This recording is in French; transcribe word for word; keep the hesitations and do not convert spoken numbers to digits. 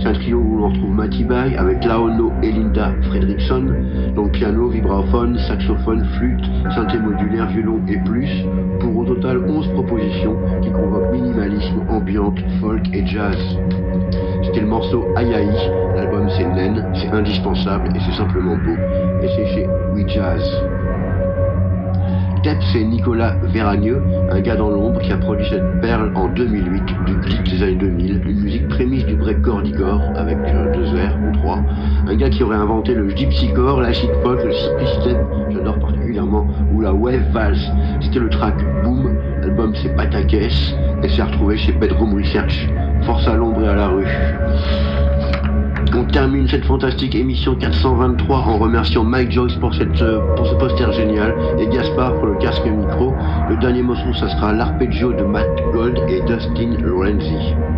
C'est un trio où l'on retrouve Matty Bay avec Laono et Linda Fredriksson, donc piano, vibraphone, saxophone, flûte, synthé modulaire, violon et plus, pour au total onze propositions qui convoquent minimalisme, ambiante, folk et jazz. C'était le morceau Aïe Aïe, l'album c'est Naine, c'est indispensable et c'est simplement beau, et c'est chez We Jazz. Tête, c'est Nicolas Véragneux, un gars dans l'ombre qui a produit cette perle en deux mille huit, du glitch des années deux mille, une musique prémisse du breakcore d'Igor, avec euh, deux R ou trois, un gars qui aurait inventé le gypsycore, l'acid folk, le step, j'adore particulièrement, ou la wave valse. C'était le track Boom, l'album c'est Pataquès, et c'est retrouvé chez Bedroom Research. Force à l'ombre et à la rue. On termine cette fantastique émission quatre cent vingt-trois en remerciant Mike Joyce pour, cette, pour ce poster génial et Gaspard pour le casque micro. Le dernier morceau, ça sera l'arpeggio de Matt Gold et Dustin Lorenzi.